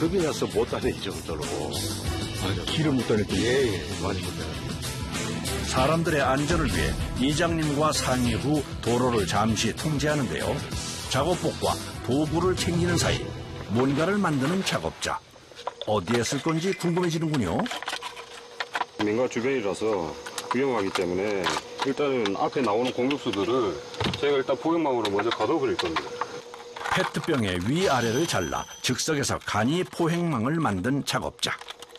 겁이 나서 못 다녀 이 정도로. 길을 못 다녔더니. 예, 많이 못 다녀. 사람들의 안전을 위해 이장님과 상의 후 도로를 잠시 통제하는데요. 작업복과 도구를 챙기는 사이 뭔가를 만드는 작업자. 어디에 쓸 건지 궁금해지는군요. 민가 주변이라서 위험하기 때문에 일단은 앞에 나오는 공격수들을 제가 일단 포획망으로 먼저 가둬버릴 겁니다. 페트병의 위아래를 잘라 즉석에서 간이 포획망을 만든 작업자.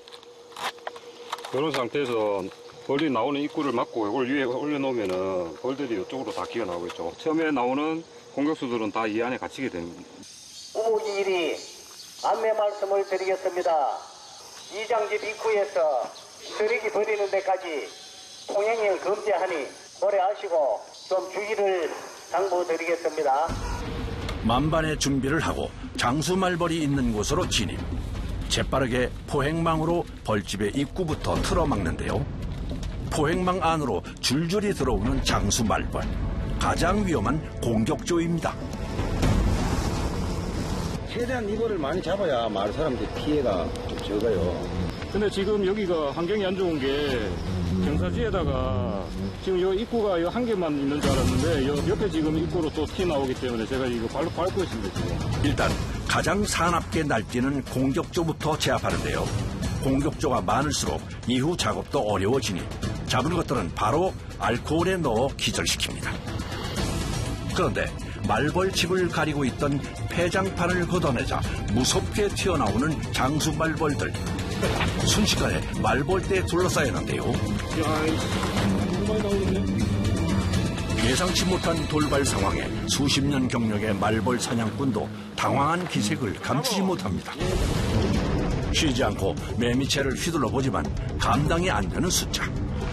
그런 상태에서 벌이 나오는 입구를 막고 이걸 위에 올려놓으면 벌들이 이쪽으로 다 기어나오겠죠. 처음에 나오는 공격수들은 다 이 안에 갇히게 됩니다. 우무기일이 안내 말씀을 드리겠습니다. 이장집 입구에서 쓰레기 버리는 데까지 통행을 금지하니 고려하시고 좀 주의를 당부드리겠습니다. 만반의 준비를 하고 장수말벌이 있는 곳으로 진입. 재빠르게 포획망으로 벌집의 입구부터 틀어막는데요. 포획망 안으로 줄줄이 들어오는 장수말벌. 가장 위험한 공격조입니다. 최대한 이거를 많이 잡아야 마을 사람들 피해가 좀 적어요. 근데 지금 여기가 환경이 안 좋은 게 경사지에다가 지금 요 입구가 요 한 개만 있는 줄 알았는데 요 옆에 지금 입구로 또 튀어나오기 때문에 제가 이거 발로 밟고 있습니다, 지금. 일단 가장 사납게 날뛰는 공격조부터 제압하는데요. 공격조가 많을수록 이후 작업도 어려워지니 잡은 것들은 바로 알코올에 넣어 기절시킵니다. 그런데 말벌집을 가리고 있던 폐장판을 걷어내자 무섭게 튀어나오는 장수말벌들. 순식간에 말벌대에 둘러싸였는데요. 예상치 못한 돌발 상황에 수십 년 경력의 말벌 사냥꾼도 당황한 기색을 감추지 못합니다. 쉬지 않고 매미채를 휘둘러 보지만 감당이 안 되는 숫자.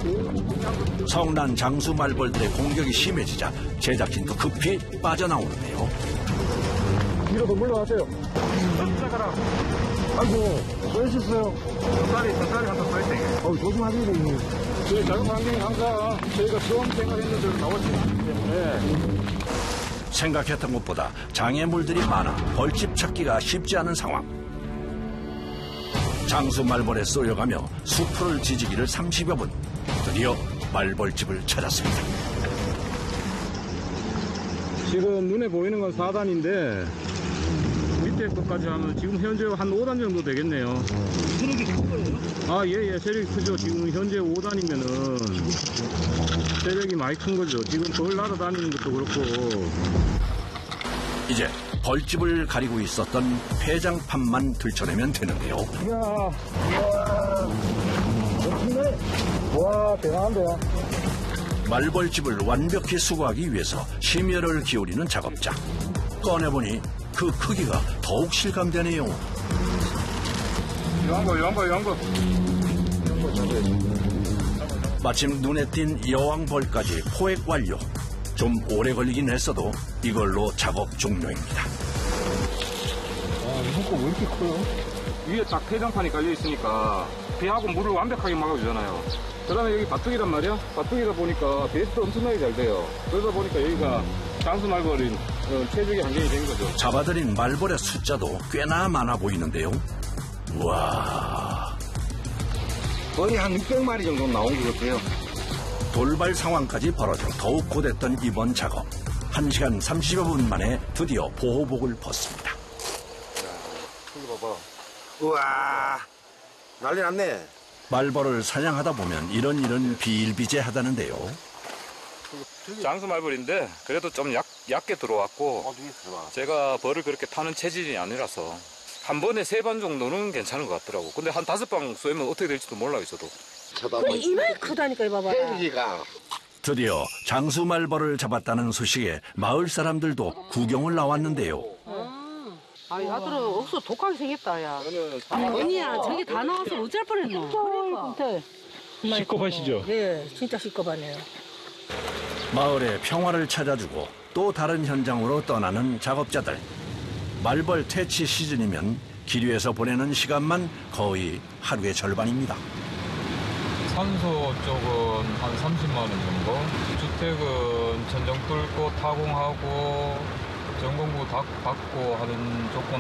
성난 장수 말벌들의 공격이 심해지자 제작진도 급히 빠져나오는데요. 위로 물러가세요. 시작하라. 아이고, 써 있었어요. 젓다리 한번 써 있어요. 조심하세요, 형님. 저희 작업 환경이 항상 저희가 처음 생활했는데 나오지 않기 때문에 생각했던 것보다 장애물들이 많아 벌집 찾기가 쉽지 않은 상황. 장수 말벌에 쏘여가며 수풀을 지지기를 30여 분. 드디어 말벌집을 찾았습니다. 지금 눈에 보이는 건 4단인데 밑에 것까지 하면 지금 현재 한 5단 정도 되겠네요. 세력이 큰 거예요? 아, 예, 세력이 크죠. 지금 현재 5단이면은 세력이 많이 큰 거죠. 지금 벌 날아다니는 것도 그렇고. 이제 벌집을 가리고 있었던 폐장판만 들춰내면 되는데요. 와, 대단한데요? 말벌집을 완벽히 수거하기 위해서 심혈을 기울이는 작업자. 꺼내보니 그 크기가 더욱 실감되네요. 요한 거. 마침 눈에 띈 여왕벌까지 포획 완료. 좀 오래 걸리긴 했어도 이걸로 작업 종료입니다. 이거 왜 이렇게 커요? 위에 딱 폐장판이 깔려 있으니까 배하고 물을 완벽하게 막아주잖아요. 그다음에 여기 바둑이란 말이야. 바둑이다 보니까 배수도 엄청나게 잘 돼요. 그러다 보니까 여기가 장수 말벌인 최적의 환경이 된 거죠. 잡아들인 말벌의 숫자도 꽤나 많아 보이는데요. 우와. 거의 한 600마리 정도 나온 것 같아요. 돌발 상황까지 벌어져 더욱 고됐던 이번 작업. 1시간 30여 분 만에 드디어 보호복을 벗습니다. 이거 봐봐. 우와, 난리 났네. 말벌을 사냥하다 보면 이런 일은 비일비재하다는데요. 장수 말벌인데 그래도 좀 얕게 들어왔고 제가 벌을 그렇게 타는 체질이 아니라서 한 번에 3방 정도는 괜찮은 것 같더라고. 근데 한 5방 쏘면 어떻게 될지도 몰라요, 저도. 이만큼 크다니까, 이봐봐. 드디어 장수말벌을 잡았다는 소식에 마을 사람들도 구경을 나왔는데요. 아들은 억수 독하게 생겼다, 야. 언니야, 저기 다 나와서 어쩔 뻔했노. 그러니까. 시겁하시죠? 네, 진짜 시겁하네요. 마을의 평화를 찾아주고 또 다른 현장으로 떠나는 작업자들. 말벌 퇴치 시즌이면 길 위에서 보내는 시간만 거의 하루의 절반입니다. 산소 쪽은 한 30만 원 정도, 주택은 천정 뚫고 타공하고 전공부 받고 하는 조건